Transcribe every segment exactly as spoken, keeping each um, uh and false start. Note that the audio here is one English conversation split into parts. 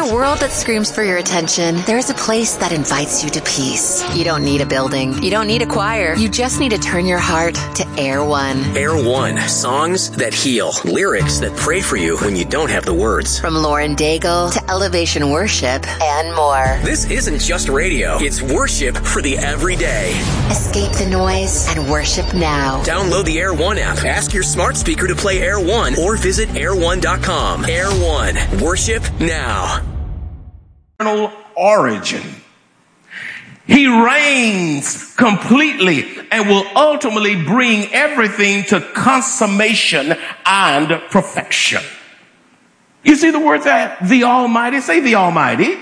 a world that screams for your attention, there's a place that invites you to peace. You don't need a building. You don't need a choir. You just need to turn your heart to Air One. Air One. Songs that heal. Lyrics that pray for you when you don't have the words. From Lauren Daigle to Elevation Worship and more. This isn't just radio. It's worship for the everyday. Escape the noise and worship now. Download the Air One app. Ask your smart speaker to play Air One or visit air one dot com. Air One. Worship now. Eternal origin. He reigns completely and will ultimately bring everything to consummation and perfection. You see the word that the Almighty, say the Almighty,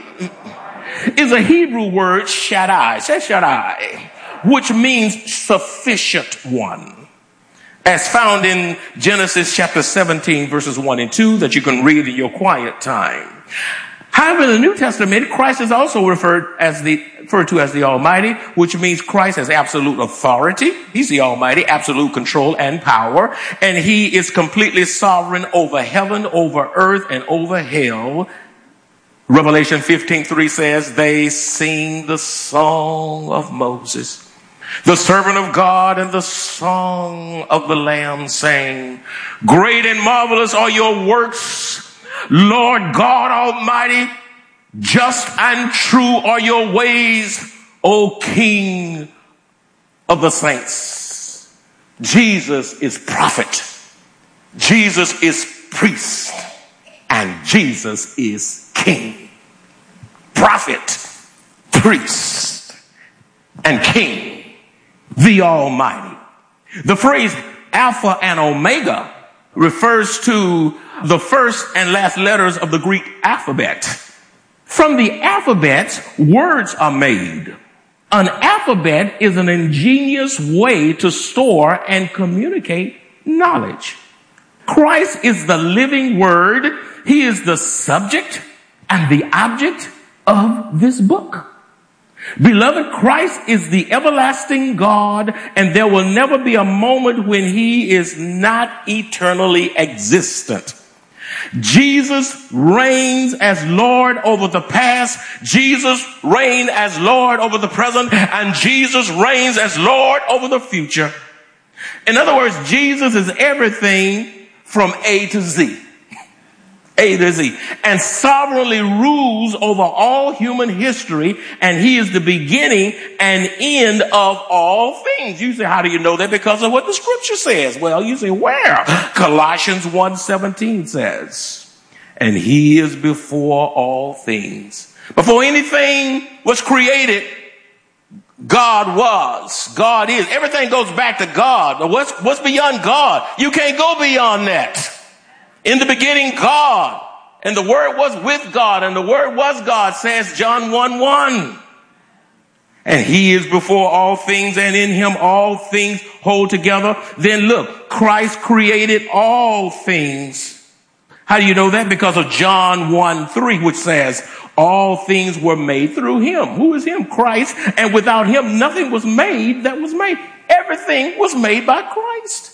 is a Hebrew word, Shaddai, say Shaddai, which means sufficient one. As found in Genesis chapter seventeen, verses one and two, that you can read in your quiet time. However, in the New Testament, Christ is also referred as the referred to as the Almighty, which means Christ has absolute authority. He's the Almighty, absolute control and power, and he is completely sovereign over heaven, over earth, and over hell. Revelation fifteen three says, they sing the song of Moses, the servant of God, and the song of the Lamb, saying, great and marvelous are your works, Lord God Almighty. Just and true are your ways, O King of the saints. Jesus is prophet. Jesus is priest. And Jesus is king. Prophet, priest, and king, the Almighty. The phrase Alpha and Omega refers to the first and last letters of the Greek alphabet. From the alphabet, words are made. An alphabet is an ingenious way to store and communicate knowledge. Christ is the living word. He is the subject and the object of this book. Beloved, Christ is the everlasting God, and there will never be a moment when he is not eternally existent. Jesus reigns as Lord over the past. Jesus reigns as Lord over the present, and Jesus reigns as Lord over the future. In other words, Jesus is everything from A to Z. A to Z. And sovereignly rules over all human history, and he is the beginning and end of all things. You say, how do you know that? Because of what the scripture says. Well, you say, where? Colossians one seventeen says, and he is before all things. Before anything was created, God was. God is. Everything goes back to God. But what's, what's beyond God? You can't go beyond that. In the beginning, God, and the Word was with God, and the Word was God, says John one one. And he is before all things, and in him all things hold together. Then look, Christ created all things. How do you know that? Because of John one three, which says, all things were made through him. Who is him? Christ. And without him, nothing was made that was made. Everything was made by Christ.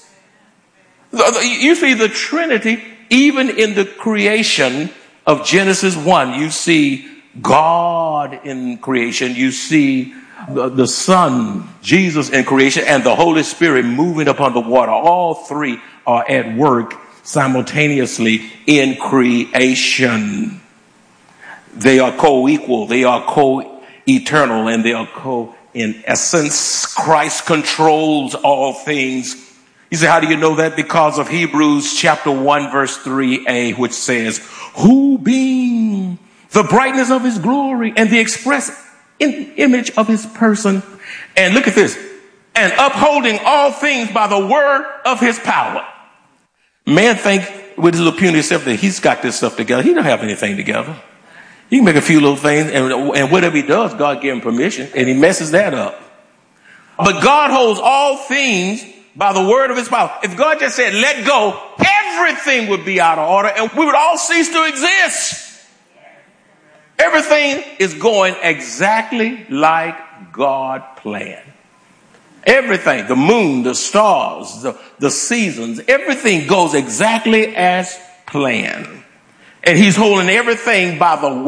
You see the Trinity. Even in the creation of Genesis one, you see God in creation. You see the, the Son, Jesus in creation, and the Holy Spirit moving upon the water. All three are at work simultaneously in creation. They are co-equal. They are co-eternal, and they are co-in essence. Christ controls all things. You say, how do you know that? Because of Hebrews chapter one, verse three a, which says, who being the brightness of his glory and the express in image of his person. And look at this. And upholding all things by the word of his power. Man think with his little puny self that he's got this stuff together. He don't have anything together. He can make a few little things, and, and whatever he does, God give him permission, and he messes that up. But God holds all things by the word of his power. If God just said, let go, everything would be out of order and we would all cease to exist. Everything is going exactly like God planned. Everything, the moon, the stars, the, the seasons, everything goes exactly as planned. And he's holding everything by the